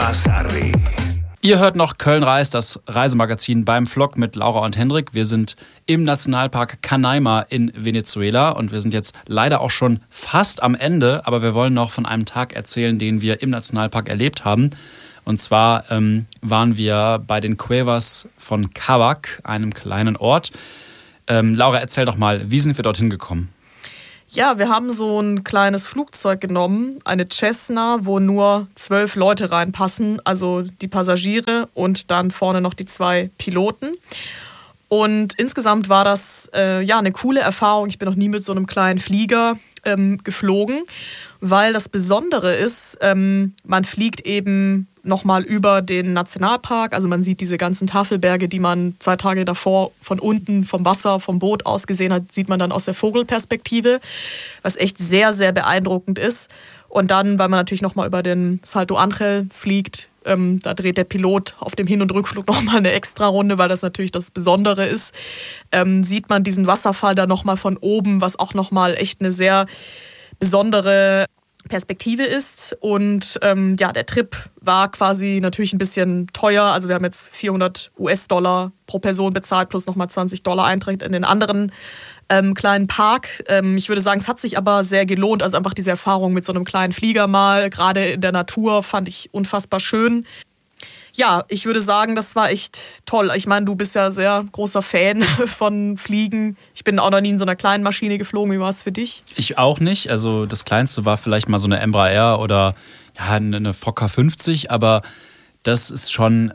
Vasari. Ihr hört noch Köln reist, das Reisemagazin beim Vlog mit Laura und Hendrik. Wir sind im Nationalpark Canaima in Venezuela und wir sind jetzt leider auch schon fast am Ende, aber wir wollen noch von einem Tag erzählen, den wir im Nationalpark erlebt haben. Und zwar waren wir bei den Cuevas von Cabac, einem kleinen Ort. Laura, erzähl doch mal, wie sind wir dorthin gekommen? Ja, wir haben so ein kleines Flugzeug genommen, eine Cessna, wo nur 12 Leute reinpassen, also die Passagiere und dann vorne noch die 2 Piloten. Und insgesamt war das eine coole Erfahrung. Ich bin noch nie mit so einem kleinen Flieger geflogen, weil das Besondere ist, man fliegt eben nochmal über den Nationalpark. Also man sieht diese ganzen Tafelberge, die man 2 Tage davor von unten, vom Wasser, vom Boot aus gesehen hat, sieht man dann aus der Vogelperspektive, was echt sehr, sehr beeindruckend ist. Und dann, weil man natürlich nochmal über den Salto Ángel fliegt, da dreht der Pilot auf dem Hin- und Rückflug nochmal eine extra Runde, weil das natürlich das Besondere ist, sieht man diesen Wasserfall da nochmal von oben, was auch nochmal echt eine sehr besondere Perspektive ist. Und der Trip war quasi natürlich ein bisschen teuer. Also wir haben jetzt $400 pro Person bezahlt, plus nochmal $20 Eintritt in den anderen kleinen Park. Ich würde sagen, es hat sich aber sehr gelohnt. Also einfach diese Erfahrung mit so einem kleinen Flieger mal, gerade in der Natur, fand ich unfassbar schön. Ja, ich würde sagen, das war echt toll. Ich meine, du bist ja sehr großer Fan von Fliegen. Ich bin auch noch nie in so einer kleinen Maschine geflogen. Wie war es für dich? Ich auch nicht. Also das Kleinste war vielleicht mal so eine Embraer oder eine Fokker 50, aber das ist schon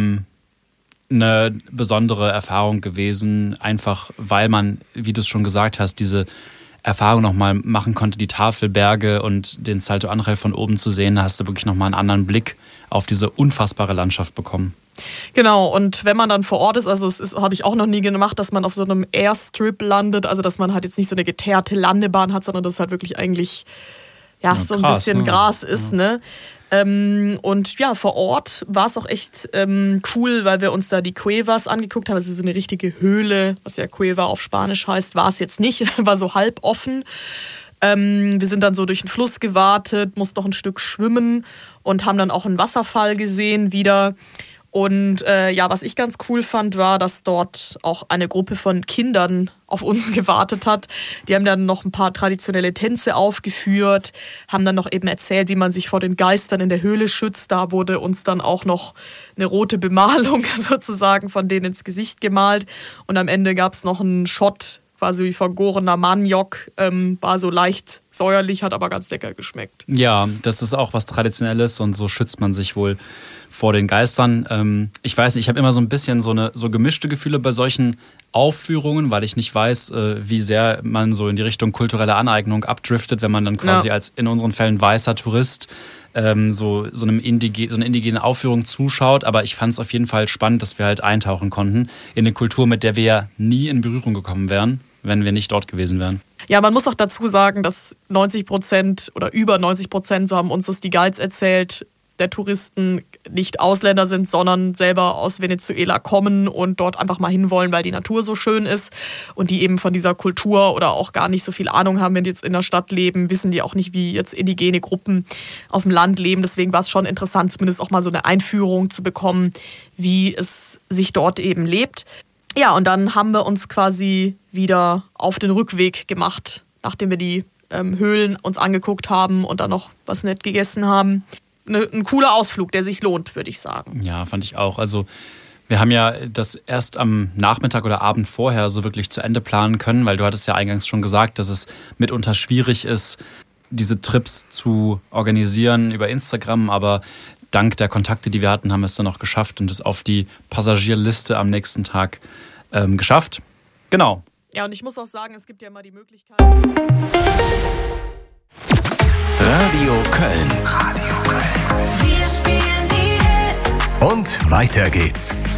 eine besondere Erfahrung gewesen. Einfach, weil man, wie du es schon gesagt hast, diese Erfahrung nochmal machen konnte, die Tafelberge und den Salto Ángel von oben zu sehen. Da hast du wirklich nochmal einen anderen Blick auf diese unfassbare Landschaft bekommen. Genau, und wenn man dann vor Ort ist, also habe ich auch noch nie gemacht, dass man auf so einem Airstrip landet, also dass man halt jetzt nicht so eine geteerte Landebahn hat, sondern dass halt wirklich eigentlich so ein bisschen Gras ist, ne? Und ja, vor Ort war es auch echt cool, weil wir uns da die Cuevas angeguckt haben. Also so eine richtige Höhle, was ja Cueva auf Spanisch heißt, war es jetzt nicht, war so halb offen. Wir sind dann so durch den Fluss gewartet, mussten noch ein Stück schwimmen und haben dann auch einen Wasserfall gesehen wieder. Und was ich ganz cool fand, war, dass dort auch eine Gruppe von Kindern auf uns gewartet hat. Die haben dann noch ein paar traditionelle Tänze aufgeführt, haben dann noch eben erzählt, wie man sich vor den Geistern in der Höhle schützt. Da wurde uns dann auch noch eine rote Bemalung sozusagen von denen ins Gesicht gemalt. Und am Ende gab es noch einen Shot, quasi wie vergorener Maniok, war so leicht säuerlich, hat aber ganz lecker geschmeckt. Ja, das ist auch was Traditionelles und so schützt man sich wohl vor den Geistern. Ich weiß nicht, ich habe immer so ein bisschen so gemischte Gefühle bei solchen Aufführungen, weil ich nicht weiß, wie sehr man so in die Richtung kulturelle Aneignung abdriftet, wenn man dann quasi als in unseren Fällen weißer Tourist so eine indigene Aufführung zuschaut. Aber ich fand es auf jeden Fall spannend, dass wir halt eintauchen konnten in eine Kultur, mit der wir ja nie in Berührung gekommen wären, wenn wir nicht dort gewesen wären. Ja, man muss auch dazu sagen, dass 90% oder über 90%, so haben uns das die Guides erzählt, der Touristen nicht Ausländer sind, sondern selber aus Venezuela kommen und dort einfach mal hinwollen, weil die Natur so schön ist und die eben von dieser Kultur oder auch gar nicht so viel Ahnung haben, wenn die jetzt in der Stadt leben, wissen die auch nicht, wie jetzt indigene Gruppen auf dem Land leben. Deswegen war es schon interessant, zumindest auch mal so eine Einführung zu bekommen, wie es sich dort eben lebt. Ja, und dann haben wir uns quasi wieder auf den Rückweg gemacht, nachdem wir die Höhlen uns angeguckt haben und dann noch was nett gegessen haben. Ein cooler Ausflug, der sich lohnt, würde ich sagen. Ja, fand ich auch. Also wir haben ja das erst am Nachmittag oder Abend vorher so wirklich zu Ende planen können, weil du hattest ja eingangs schon gesagt, dass es mitunter schwierig ist, diese Trips zu organisieren über Instagram, aber dank der Kontakte, die wir hatten, haben wir es dann auch geschafft und es auf die Passagierliste am nächsten Tag geschafft. Genau. Ja, und ich muss auch sagen, es gibt ja immer die Möglichkeit... Radio Köln. Radio Köln. Wir spielen die Hits. Und weiter geht's.